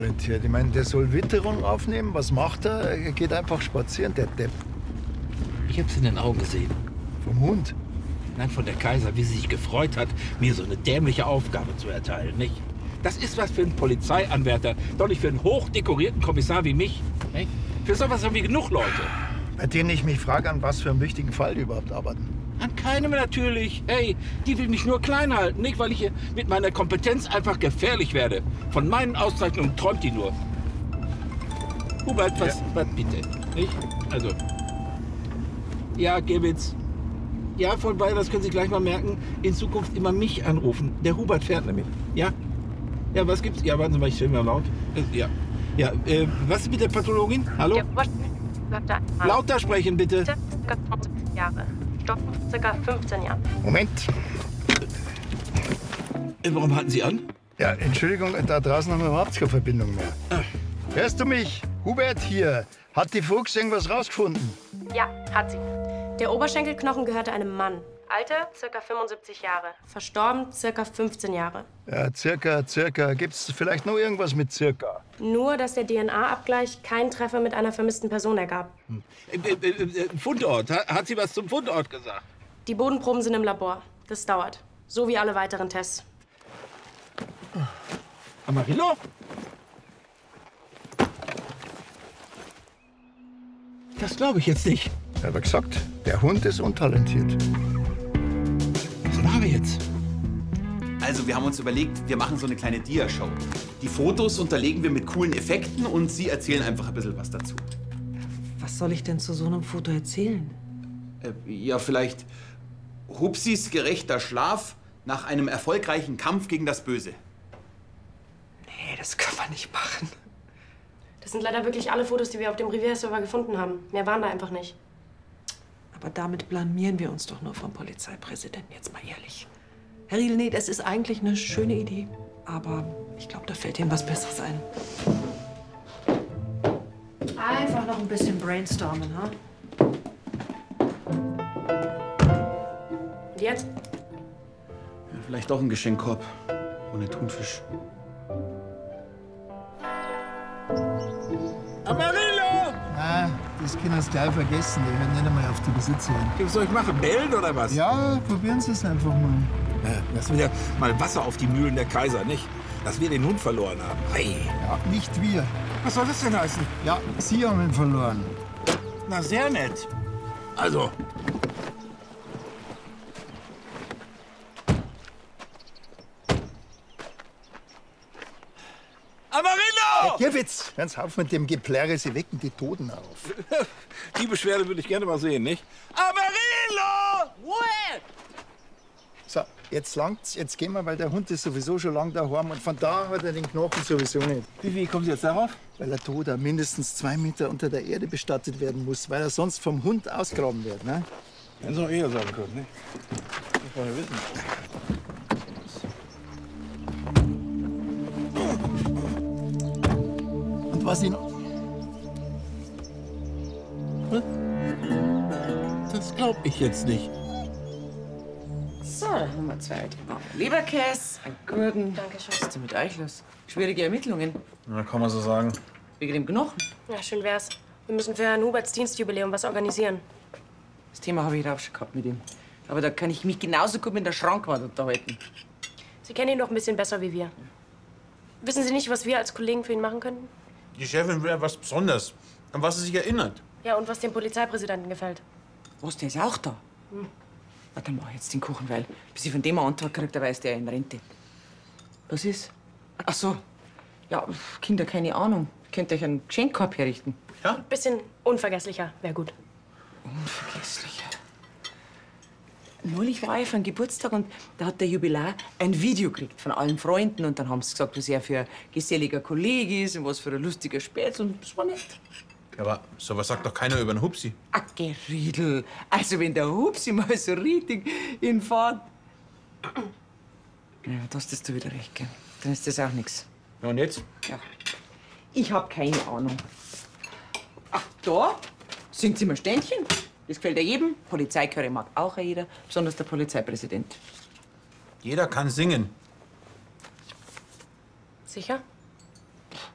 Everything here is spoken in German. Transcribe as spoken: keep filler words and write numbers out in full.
Ich meine, der soll Witterung aufnehmen. Was macht er? Er geht einfach spazieren, der Depp. Ich hab's in den Augen gesehen. Vom Hund? Nein, von der Kaiser, wie sie sich gefreut hat, mir so eine dämliche Aufgabe zu erteilen, nicht? Das ist was für einen Polizeianwärter, doch nicht für einen hochdekorierten Kommissar wie mich. Nicht? Für sowas haben wir genug Leute. Bei denen ich mich frage, an was für einem wichtigen Fall die überhaupt arbeiten. An keinem natürlich. Hey, die will mich nur klein halten, nicht? Weil ich hier mit meiner Kompetenz einfach gefährlich werde. Von meinen Auszeichnungen träumt die nur. Hubert, was, ja. was bitte? Nicht? Also. Ja, Gewitz. Ja, vorbei, das können Sie gleich mal merken. In Zukunft immer mich anrufen. Der Hubert fährt nämlich. Ja? Ja, was gibt's? Ja, warten Sie mal, ich stelle mal laut. Äh, ja. Ja, äh, was ist mit der Pathologin? Hallo? Ja, Lauter sprechen, bitte. Circa zwanzig Jahre. Stock circa fünfzehn Jahre. Moment. Äh, warum halten Sie an? Ja, Entschuldigung, da draußen haben wir überhaupt keine Verbindung mehr. Ah. Hörst du mich? Hubert hier. Hat die Fuchs irgendwas rausgefunden? Ja, hat sie. Der Oberschenkelknochen gehörte einem Mann. Alter, circa fünfundsiebzig Jahre. Verstorben, circa fünfzehn Jahre. Ja, circa, circa. Gibt's vielleicht noch irgendwas mit circa? Nur, dass der D N A-Abgleich keinen Treffer mit einer vermissten Person ergab. Hm. Äh, äh, äh, Fundort. Hat, hat sie was zum Fundort gesagt? Die Bodenproben sind im Labor. Das dauert. So wie alle weiteren Tests. Amarillo? Das glaube ich jetzt nicht. Ich habe gesagt, der Hund ist untalentiert. Was machen wir jetzt? Also, wir haben uns überlegt, wir machen so eine kleine Dia-Show. Die Fotos unterlegen wir mit coolen Effekten und Sie erzählen einfach ein bisschen was dazu. Was soll ich denn zu so einem Foto erzählen? Äh, ja, vielleicht Hupsis gerechter Schlaf nach einem erfolgreichen Kampf gegen das Böse. Nee, das können wir nicht machen. Das sind leider wirklich alle Fotos, die wir auf dem Riviera-Server gefunden haben. Mehr waren da einfach nicht. Aber damit blamieren wir uns doch nur vom Polizeipräsidenten, jetzt mal ehrlich. Herr Riedel, nee, das ist eigentlich eine schöne Idee. Aber ich glaube, da fällt Ihnen was Besseres ein. Einfach noch ein bisschen brainstormen, ha? Und jetzt? Ja, vielleicht doch ein Geschenkkorb ohne Thunfisch. Amarillo! Ah, das können Sie gleich vergessen. Die hören nicht einmal auf die Besitzerin. Was soll ich machen? Bellen oder was? Ja, probieren Sie es einfach mal. Ja, lass wieder mal Wasser auf die Mühlen der Kaiser, nicht? Dass wir den Hund verloren haben. Hey. Ja, nicht wir. Was soll das denn heißen? Ja, Sie haben ihn verloren. Na, sehr nett. Also. Amarillo! Gewitz, hören Sie auf mit dem Geplärre, Sie wecken die Toten auf. Die Beschwerde würde ich gerne mal sehen, nicht? Amarillo! Ruhe! So, jetzt langt's, jetzt gehen wir, weil der Hund ist sowieso schon lang daheim und von da hat er den Knochen sowieso nicht. Wie, wie kommen Sie jetzt darauf? Weil der Toter mindestens zwei Meter unter der Erde bestattet werden muss, weil er sonst vom Hund ausgraben wird, ne? Hätten Sie noch eher sagen können, nicht? Das wollen wir wissen. Und was ihn... Das glaub ich jetzt nicht. So, dann haben wir zwei. Leberkäse, einen Gurken. Danke schön. Was ist denn mit euch los? Schwierige Ermittlungen. Na, kann man so sagen. Wegen dem Knochen. Ja, schön wär's. Wir müssen für Herrn Huberts Dienstjubiläum was organisieren. Das Thema habe ich auch schon gehabt mit ihm. Aber da kann ich mich genauso gut mit der Schrankwand unterhalten. Sie kennen ihn doch ein bisschen besser wie wir. Wissen Sie nicht, was wir als Kollegen für ihn machen könnten? Die Chefin will etwas Besonderes, an was sie sich erinnert. Ja, und was dem Polizeipräsidenten gefällt. Was, der ist auch da? Hm. Na, dann mach ich jetzt den Kuchen, weil bis ich von dem eine Antwort kriege, da weiß der in Rente. Was ist? Ach so. Ja, Kinder, keine Ahnung. Könnt ihr euch einen Geschenkkorb herrichten? Ja? Ein bisschen unvergesslicher wäre gut. Unvergesslicher. Neulich war ich auf einem Geburtstag und da hat der Jubilar ein Video gekriegt von allen Freunden. Und dann haben sie gesagt, was er für ein geselliger Kollege ist und was für ein lustiger Spätz. Und das war nett. Ja, aber sowas sagt doch keiner über einen Hupsi. Ach, Geriedel. Also, wenn der Hupsi mal so richtig in Fahrt. Ja, da hast du wieder recht, gell? Dann ist das auch nichts. Ja, und jetzt? Ja. Ich hab keine Ahnung. Ach, da singt sie mal Ständchen. Das gefällt ja jedem. Polizeichöre mag auch jeder, besonders der Polizeipräsident. Jeder kann singen. Sicher?